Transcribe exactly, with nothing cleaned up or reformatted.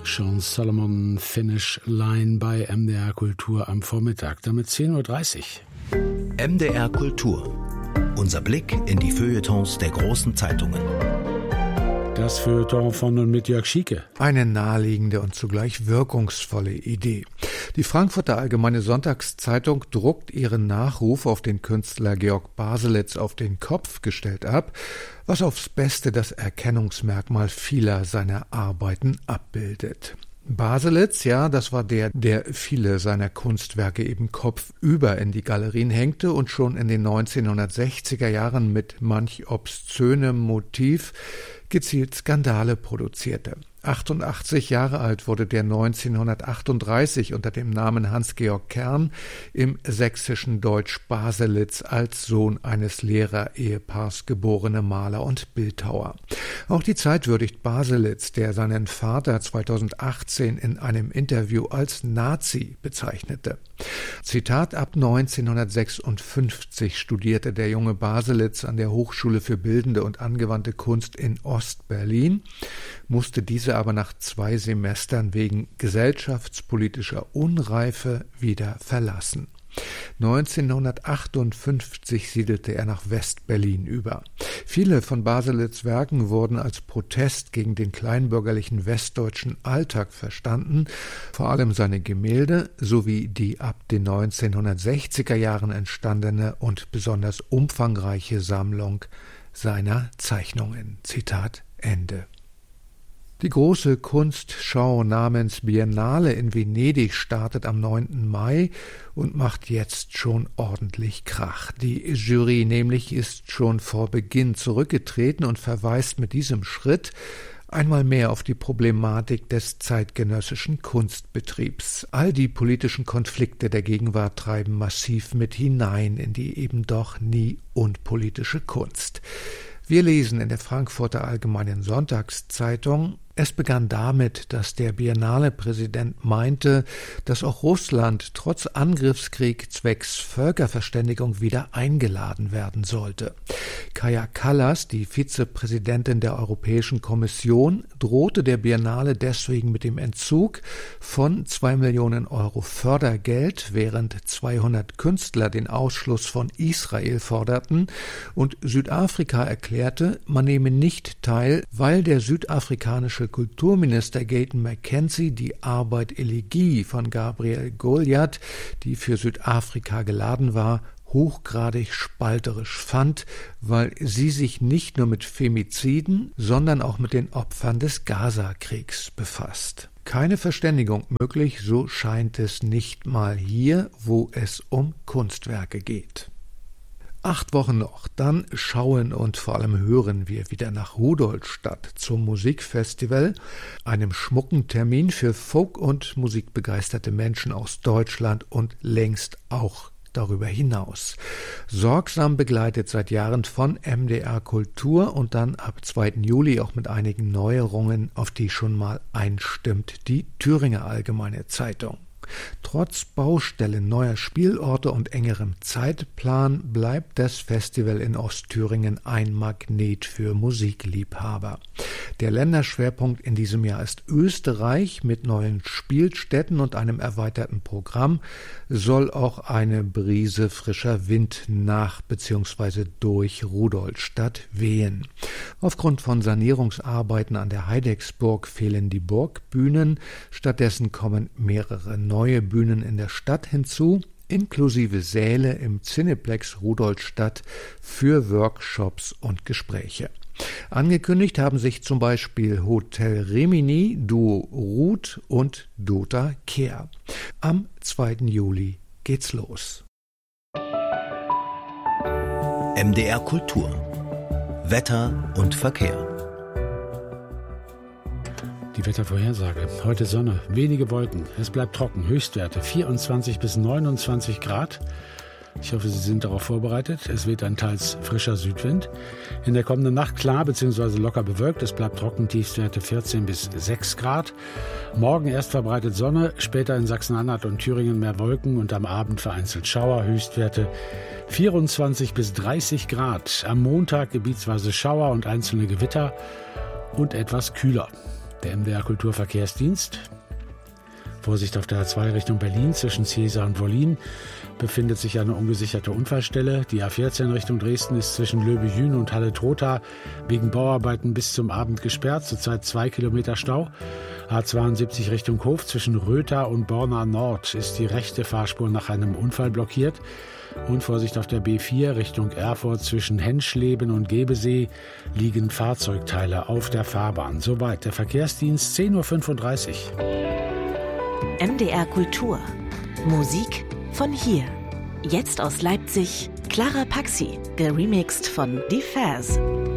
Sean Solomon Finish Line bei M D R Kultur am Vormittag. Damit zehn Uhr dreißig. M D R Kultur. Unser Blick in die Feuilletons der großen Zeitungen. Das Feuilleton von und mit Jörg Schieke. Eine naheliegende und zugleich wirkungsvolle Idee. Die Frankfurter Allgemeine Sonntagszeitung druckt ihren Nachruf auf den Künstler Georg Baselitz auf den Kopf gestellt ab, was aufs Beste das Erkennungsmerkmal vieler seiner Arbeiten abbildet. Baselitz, ja, das war der, der viele seiner Kunstwerke eben kopfüber in die Galerien hängte und schon in den neunzehnhundertsechziger Jahren mit manch obszönem Motiv gezielt Skandale produzierte. achtundachtzig Jahre alt wurde der neunzehnhundertachtunddreißig unter dem Namen Hans-Georg Kern im sächsischen Deutsch Baselitz als Sohn eines Lehrerehepaars geborene Maler und Bildhauer. Auch die Zeit würdigt Baselitz, der seinen Vater zweitausendachtzehn in einem Interview als Nazi bezeichnete. Zitat: Ab neunzehnhundertsechsundfünfzig studierte der junge Baselitz an der Hochschule für Bildende und Angewandte Kunst in Ost-Berlin, musste diese aber nach zwei Semestern wegen gesellschaftspolitischer Unreife wieder verlassen. neunzehnhundertachtundfünfzig siedelte er nach West-Berlin über. Viele von Baselitz' Werken wurden als Protest gegen den kleinbürgerlichen westdeutschen Alltag verstanden, vor allem seine Gemälde sowie die ab den neunzehnhundertsechziger Jahren entstandene und besonders umfangreiche Sammlung seiner Zeichnungen. Zitat Ende. Die große Kunstschau namens Biennale in Venedig startet am neunten Mai und macht jetzt schon ordentlich Krach. Die Jury nämlich ist schon vor Beginn zurückgetreten und verweist mit diesem Schritt einmal mehr auf die Problematik des zeitgenössischen Kunstbetriebs. All die politischen Konflikte der Gegenwart treiben massiv mit hinein in die eben doch nie unpolitische Kunst. Wir lesen in der Frankfurter Allgemeinen Sonntagszeitung: Es begann damit, dass der Biennale-Präsident meinte, dass auch Russland trotz Angriffskrieg zwecks Völkerverständigung wieder eingeladen werden sollte. Kaja Kallas, die Vizepräsidentin der Europäischen Kommission, drohte der Biennale deswegen mit dem Entzug von zwei Millionen Euro Fördergeld, während zweihundert Künstler den Ausschluss von Israel forderten und Südafrika erklärte, man nehme nicht teil, weil der südafrikanische Kulturminister Gayton McKenzie die Arbeit Elegie von Gabriel Goliath, die für Südafrika geladen war, hochgradig spalterisch fand, weil sie sich nicht nur mit Femiziden, sondern auch mit den Opfern des Gaza-Kriegs befasst. Keine Verständigung möglich, so scheint es nicht mal hier, wo es um Kunstwerke geht. Acht Wochen noch, dann schauen und vor allem hören wir wieder nach Rudolstadt zum Musikfestival, einem schmucken Termin für Folk- und musikbegeisterte Menschen aus Deutschland und längst auch darüber hinaus. Sorgsam begleitet seit Jahren von M D R Kultur und dann ab zweiten Juli auch mit einigen Neuerungen, auf die schon mal einstimmt die Thüringer Allgemeine Zeitung. Trotz Baustellen neuer Spielorte und engerem Zeitplan bleibt das Festival in Ostthüringen ein Magnet für Musikliebhaber. Der Länderschwerpunkt in diesem Jahr ist Österreich. Mit neuen Spielstätten und einem erweiterten Programm soll auch eine Brise frischer Wind nach bzw. durch Rudolstadt wehen. Aufgrund von Sanierungsarbeiten an der Heidecksburg fehlen die Burgbühnen. Stattdessen kommen mehrere neue Bühnen in der Stadt hinzu, inklusive Säle im Cineplex Rudolstadt für Workshops und Gespräche. Angekündigt haben sich zum Beispiel Hotel Rimini, Duo Ruth und Dota Kehr. Am zweiten Juli geht's los. M D R Kultur. Wetter und Verkehr. Die Wettervorhersage. Heute Sonne, wenige Wolken. Es bleibt trocken. Höchstwerte vierundzwanzig bis neunundzwanzig Grad. Ich hoffe, Sie sind darauf vorbereitet. Es weht ein teils frischer Südwind. In der kommenden Nacht klar bzw. locker bewölkt. Es bleibt trocken. Tiefstwerte vierzehn bis sechs Grad. Morgen erst verbreitet Sonne, später in Sachsen-Anhalt und Thüringen mehr Wolken und am Abend vereinzelt Schauer. Höchstwerte vierundzwanzig bis dreißig Grad. Am Montag gebietsweise Schauer und einzelne Gewitter und etwas kühler. Der M D R Kulturverkehrsdienst. Vorsicht auf der A zwei Richtung Berlin zwischen Ziesa und Wollin befindet sich eine ungesicherte Unfallstelle. Die A vierzehn Richtung Dresden ist zwischen Löbejün und Halle-Trotha wegen Bauarbeiten bis zum Abend gesperrt. Zurzeit zwei Kilometer Stau. A zweiundsiebzig Richtung Hof zwischen Rötha und Borna Nord ist die rechte Fahrspur nach einem Unfall blockiert. Und Vorsicht auf der B vier Richtung Erfurt zwischen Henschleben und Gebesee liegen Fahrzeugteile auf der Fahrbahn. Soweit der Verkehrsdienst, zehn Uhr fünfunddreißig. M D R Kultur. Musik von hier. Jetzt aus Leipzig, Clara Paxi, geremixed von Die Faz.